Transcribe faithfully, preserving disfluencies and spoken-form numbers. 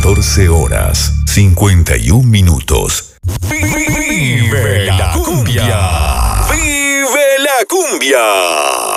catorce horas, cincuenta y un minutos. ¡Vive la cumbia! ¡Vive la cumbia!